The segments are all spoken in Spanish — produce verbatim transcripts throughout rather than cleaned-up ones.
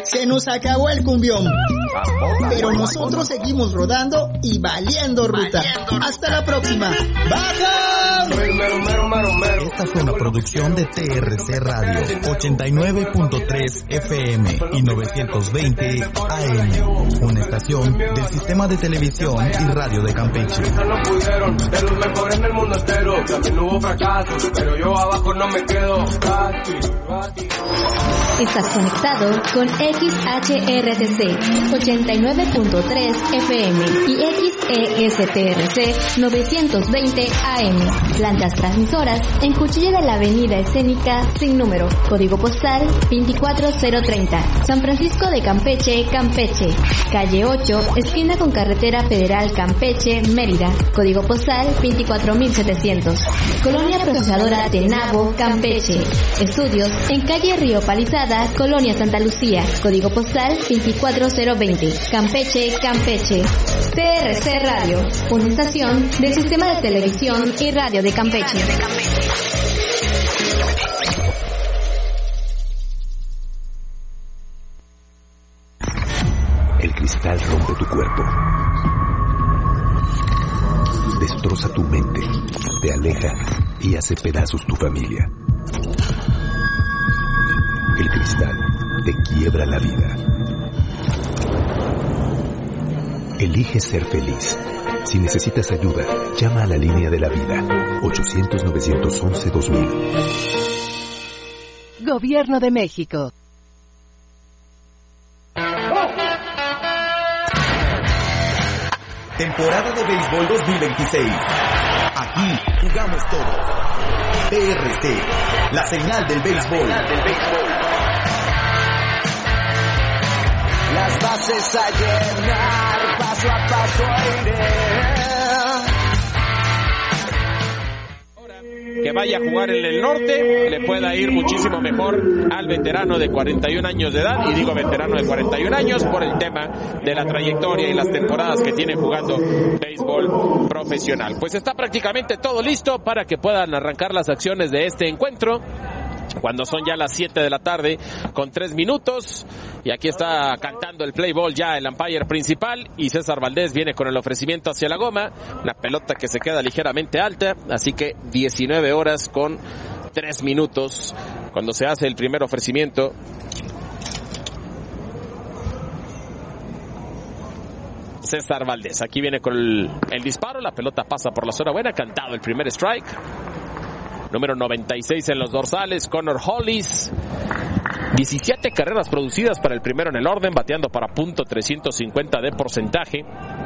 Se nos acabó el cumbión, pero nosotros seguimos rodando y valiendo ruta. Hasta la próxima. ¡Baja! Esta fue una producción de T R C Radio, ochenta y nueve punto tres F M y novecientos veinte A M, una estación del Sistema de Televisión y Radio de Campeche. No pudieron, de los mejores en el mundo entero. También hubo fracasos, pero yo abajo no me quedo. Estás conectado con X H R T C ochenta y nueve punto tres F M y X E S T R C novecientos veinte A M. Plantas transmisoras en Cuchilla de la Avenida Escénica sin número. Código postal veinticuatro cero treinta. San Francisco de Campeche, Campeche. Calle ocho, esquina con Carretera Federal Campeche, Mérida. Código postal veinticuatro mil setecientos. Colonia Procesadora Tenabo, Campeche. Estudios en calle Río Palizada, Colonia Santa Lucía. Código postal veinticuatro cero veinte. Campeche, Campeche. T R C Radio, una estación del Sistema de Televisión y Radio de Campeche. El cristal rompe tu cuerpo, destroza tu mente, te aleja y hace pedazos tu familia. El cristal te quiebra la vida. Elige ser feliz. Si necesitas ayuda, llama a la línea de la vida, ochocientos, novecientos once, dos mil. Gobierno de México. Temporada de Béisbol dos mil veintiséis. Aquí jugamos todos. T R C, la señal del béisbol. Las bases a llenar, paso a paso iré. Que vaya a jugar en el norte, le pueda ir muchísimo mejor al veterano de cuarenta y un años de edad, y digo veterano de cuarenta y un años por el tema de la trayectoria y las temporadas que tiene jugando béisbol profesional. Pues está prácticamente todo listo para que puedan arrancar las acciones de este encuentro, cuando son ya las siete de la tarde con tres minutos, y aquí está cantando el play ball ya el umpire principal, y César Valdés viene con el ofrecimiento hacia la goma, una pelota que se queda ligeramente alta, así que diecinueve horas con tres minutos cuando se hace el primer ofrecimiento. César Valdés, aquí viene con el, el disparo, la pelota pasa por la zona buena, cantado el primer strike. Número noventa y seis en los dorsales, Connor Hollis. diecisiete carreras producidas para el primero en el orden, bateando para punto trescientos cincuenta de porcentaje.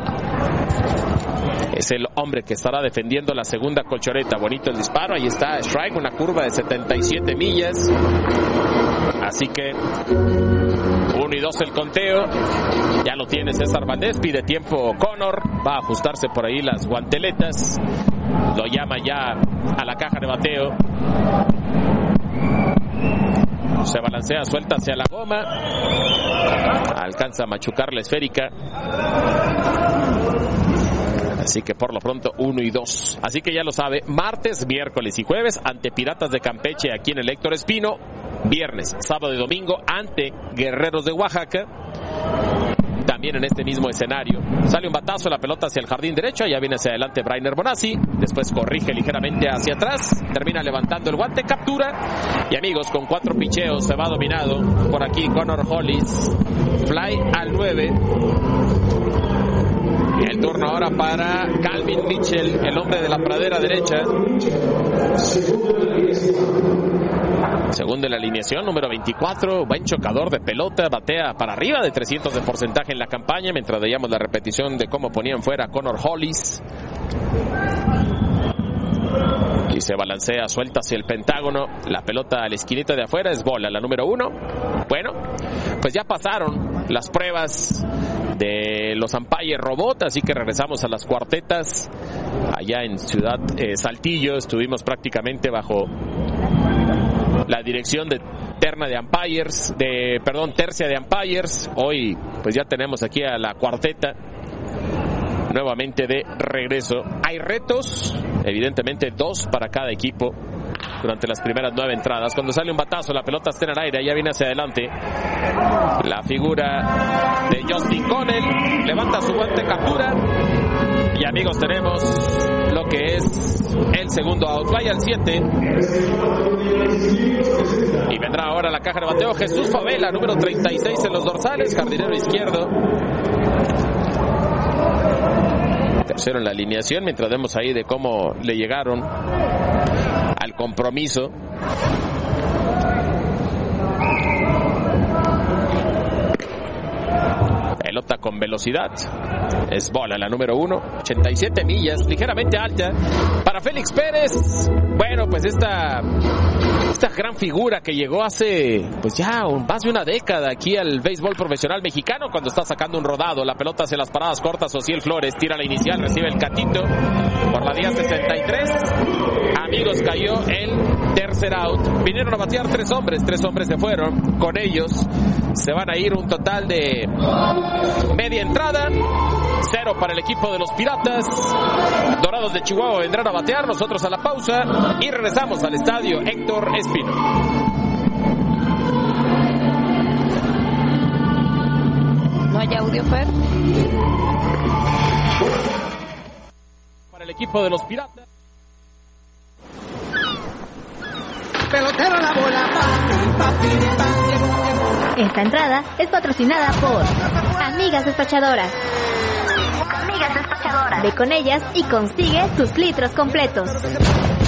Es el hombre que estará defendiendo la segunda colchoneta. Bonito el disparo, ahí está, strike, una curva de setenta y siete millas. Así que uno y dos el conteo. Ya lo tiene César Valdés, pide tiempo Connor, va a ajustarse por ahí las guanteletas. Lo llama ya a la caja de bateo. Se balancea, suelta hacia la goma. Alcanza a machucar la esférica. Así que por lo pronto uno y dos. Así que ya lo sabe, martes, miércoles y jueves ante Piratas de Campeche aquí en el Héctor Espino. Viernes, sábado y domingo ante Guerreros de Oaxaca. También en este mismo escenario. Sale un batazo, la pelota hacia el jardín derecho. Ya viene hacia adelante Brainer Bonazzi. Después corrige ligeramente hacia atrás. Termina levantando el guante, captura. Y amigos, con cuatro picheos se va dominado. Por aquí Connor Hollis. Fly al nueve. Y el turno ahora para Calvin Mitchell, el hombre de la pradera derecha. Según de la alineación, número veinticuatro, buen chocador de pelota, batea para arriba de trescientos de porcentaje en la campaña, mientras veíamos la repetición de cómo ponían fuera a Connor Hollis. Y se balancea, suelta hacia el pentágono, la pelota a la esquinita de afuera, es bola, la número uno. Bueno, pues ya pasaron las pruebas de los umpire robot, así que regresamos a las cuartetas. Allá en Ciudad eh, Saltillo estuvimos prácticamente bajo la dirección de terna de umpires, de, perdón, tercia de umpires. Hoy pues ya tenemos aquí a la cuarteta nuevamente de regreso. Hay retos, evidentemente dos para cada equipo durante las primeras nueve entradas. Cuando sale un batazo, la pelota está en el aire, ya viene hacia adelante La figura de Justin Connell levanta su guante, captura. Y amigos, tenemos lo que es el segundo out. Fly al siete. Y vendrá ahora la caja de bateo Jesús Favela, número treinta y seis en los dorsales, jardinero izquierdo. Tercero en la alineación, mientras vemos ahí de cómo le llegaron al compromiso. Pelota con velocidad. Es bola la número uno. ochenta y siete millas, ligeramente alta. Para Félix Pérez. Bueno, pues esta, esta gran figura que llegó hace pues ya un, más de una década aquí al béisbol profesional mexicano, cuando está sacando un rodado. La pelota hacia las paradas cortas. Ociel Flores tira la inicial, recibe el catito por la vía sesenta y tres. Amigos, cayó el tercer out. Vinieron a batear tres hombres. Tres hombres se fueron. Con ellos se van a ir un total de media entrada. Cero para el equipo de los Piratas. Dorados de Chihuahua vendrán a batear. Nosotros a la pausa y regresamos al estadio Héctor Espino. ¿No hay audio, Fer? Para el equipo de los Piratas. Pelotero la bola. Esta entrada es patrocinada por Amigas Despachadoras. Amigas Despachadoras. Ve con ellas y consigue tus litros completos.